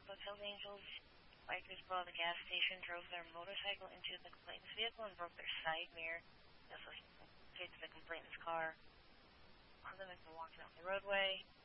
Norfolk Hells Angels. Bikers below the gas station drove their motorcycle into the complainant's vehicle and broke their side mirror. This was to the complainant's car. One of them has been walking off the roadway.